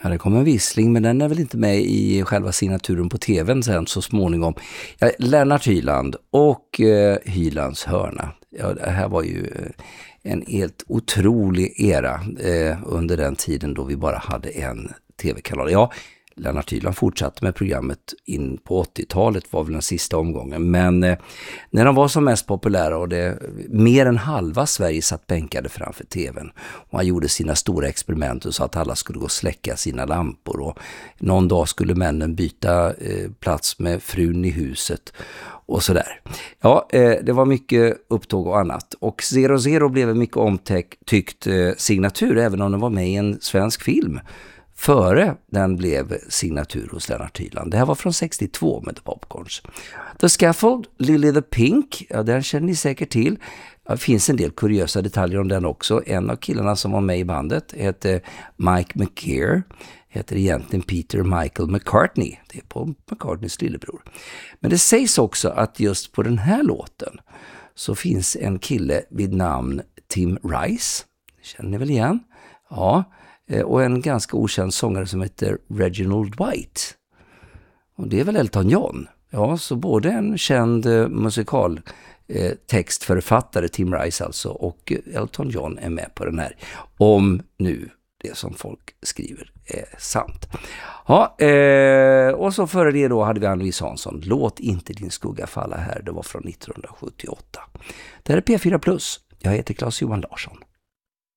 Ja, det kommer en vissling, men den är väl inte med i själva signaturen på tvn sen så småningom. Ja, Lennart Hyland och Hylands hörna. Ja, det här var ju en helt otrolig era under den tiden då vi bara hade en tv-kanal. Ja, Lennart Hyland fortsatte med programmet in på 80-talet var väl den sista omgången. Men när de var som mest populära och det mer än halva Sverige satt bänkade framför tvn. Och han gjorde sina stora experiment och sa att alla skulle gå och släcka sina lampor. Och någon dag skulle männen byta plats med frun i huset och sådär. Ja, det var mycket upptåg och annat. Och 00 blev en mycket omtyckt signatur även om den var med i en svensk film. Före den blev signatur hos Lennart Hyland. Det här var från 62 med The Popcorns. The Scaffold, Lily the Pink, ja, den känner ni säkert till. Det finns en del kuriösa detaljer om den också. En av killarna som var med i bandet heter Mike McKeer. Heter egentligen Peter Michael McCartney. Det är på McCartneys lillebror. Men det sägs också att just på den här låten så finns en kille vid namn Tim Rice. Känner ni väl igen? Ja. Och en ganska okänd sångare som heter Reginald White. Och det är väl Elton John. Ja, så både en känd musikaltextförfattare, Tim Rice alltså, och Elton John är med på den här. Om nu det som folk skriver är sant. Ja, och så före det då hade vi Ann-Louise Hansson. Låt inte din skugga falla här. Det var från 1978. Det här är P4+. Jag heter Claes Johan Larsson.